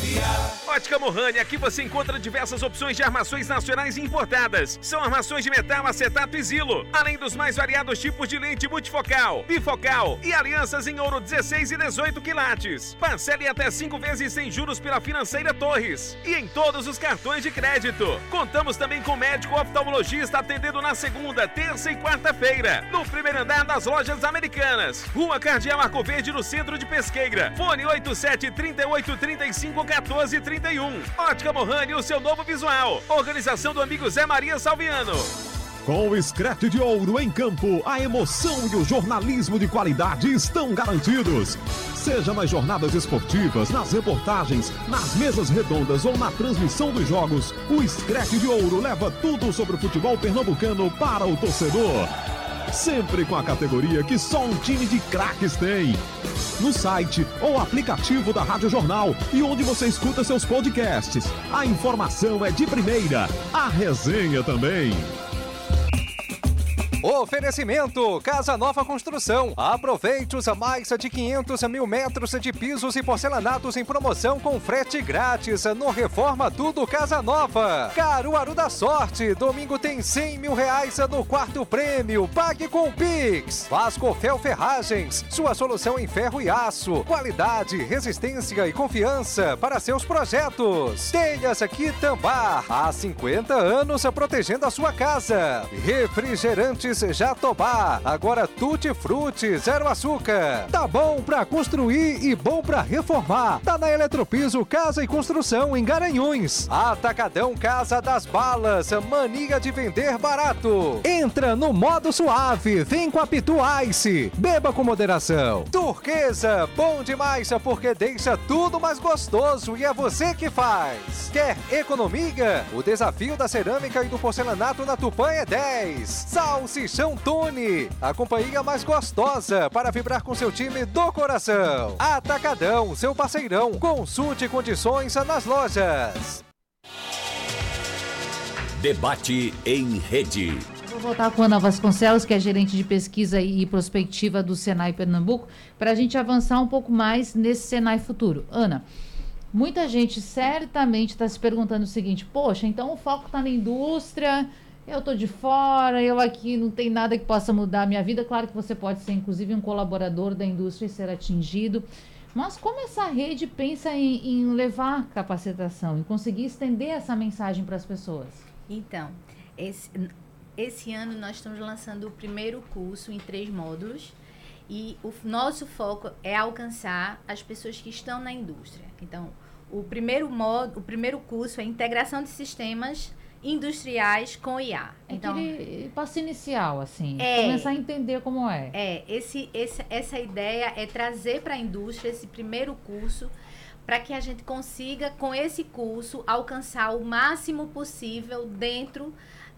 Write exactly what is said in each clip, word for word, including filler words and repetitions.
Ótica Mohani, aqui você encontra diversas opções de armações nacionais e importadas. São armações de metal, acetato e zilo, além dos mais variados tipos de lente multifocal, bifocal e alianças em ouro dezesseis e dezoito quilates. Parcele até cinco vezes sem juros pela Financeira Torres e em todos os cartões de crédito. Contamos também com médico oftalmologista atendendo na segunda, terça e quarta-feira, no primeiro andar das Lojas Americanas, Rua Cardeal Arco Verde, no centro de Pesqueira. Fone oito sete, trinta e oito, trinta e cinco, quatorze, trinta e um. Ótica Mohani, o seu novo visual. Organização do amigo Zé Maria Salviano. Com o Screte de Ouro em campo, a emoção e o jornalismo de qualidade estão garantidos. Seja nas jornadas esportivas, nas reportagens, nas mesas redondas ou na transmissão dos jogos, o Screte de Ouro leva tudo sobre o futebol pernambucano para o torcedor. Sempre com a categoria que só um time de craques tem. No site ou aplicativo da Rádio Jornal e onde você escuta seus podcasts. A informação é de primeira, a resenha também. Oferecimento Casa Nova Construção. Aproveite os mais de quinhentos mil metros de pisos e porcelanatos em promoção com frete grátis no Reforma Tudo Casa Nova. Caruaru da Sorte. Domingo tem cem mil reais no quarto prêmio. Pague com Pix. Vascofel Ferragens. Sua solução em ferro e aço. Qualidade, resistência e confiança para seus projetos. Telhas aqui Tambar. Há cinquenta anos protegendo a sua casa. Refrigerante Jatobá, agora Tutti Frutti, zero açúcar. Tá bom pra construir e bom pra reformar. Tá na Eletropiso Casa e Construção em Garanhuns. Atacadão Casa das Balas, mania de vender barato. Entra no modo suave, vem com a Pitu Ice. Beba com moderação. Turquesa, bom demais porque deixa tudo mais gostoso e é você que faz. Quer economia? O desafio da cerâmica e do porcelanato na Tupã é dez. Salsichão Tony, a companhia mais gostosa para vibrar com seu time do coração. Atacadão, seu parceirão. Consulte condições nas lojas. Debate em rede. Vou voltar com a Ana Vasconcelos, que é gerente de pesquisa e prospectiva do Senai Pernambuco, para a gente avançar um pouco mais nesse Senai Futuro. Ana, muita gente certamente está se perguntando o seguinte: poxa, então o foco está na indústria, eu estou de fora, eu aqui não tem nada que possa mudar a minha vida. Claro que você pode ser, inclusive, um colaborador da indústria e ser atingido. Mas como essa rede pensa em, em levar capacitação, em conseguir estender essa mensagem para as pessoas? Então, esse, esse ano nós estamos lançando o primeiro curso em três módulos. E o nosso foco é alcançar as pessoas que estão na indústria. Então, o primeiro, modo, o primeiro curso é integração de sistemas industriais com I A. Então, aquele passo inicial, assim, é, começar a entender como é. É, esse, esse, essa ideia é trazer para a indústria esse primeiro curso, para que a gente consiga, com esse curso, alcançar o máximo possível dentro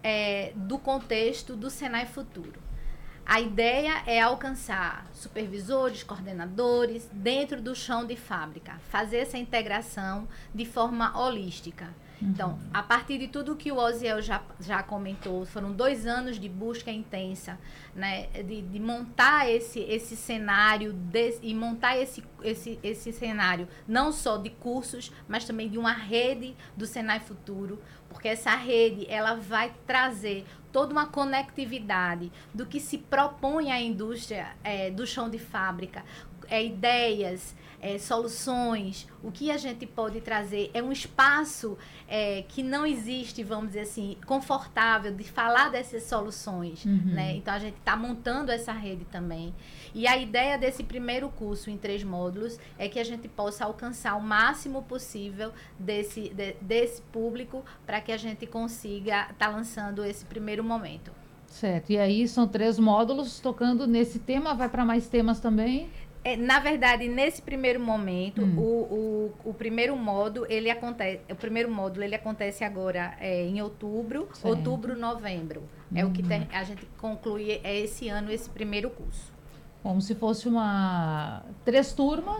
é, do contexto do Senai Futuro. A ideia é alcançar supervisores, coordenadores, dentro do chão de fábrica, fazer essa integração de forma holística. Então, a partir de tudo que o Oziel já, já comentou, foram dois anos de busca intensa, né, de, de montar esse, esse cenário de, e montar esse, esse, esse cenário não só de cursos, mas também de uma rede do Senai Futuro, porque essa rede ela vai trazer toda uma conectividade do que se propõe à indústria é, do chão de fábrica, é, ideias, É, soluções, o que a gente pode trazer é um espaço é, que não existe, vamos dizer assim, confortável de falar dessas soluções, uhum. né? Então a gente está montando essa rede também. E a ideia desse primeiro curso em três módulos é que a gente possa alcançar o máximo possível desse, de, desse público para que a gente consiga estar tá lançando esse primeiro momento. Certo, e aí são três módulos tocando nesse tema, vai para mais temas também? É, na verdade, nesse primeiro momento, hum. o, o, o primeiro módulo, ele acontece, o primeiro módulo, ele acontece agora é, em outubro, certo. outubro, novembro. Hum. É o que tem, a gente conclui é esse ano, esse primeiro curso. Como se fosse uma três turmas.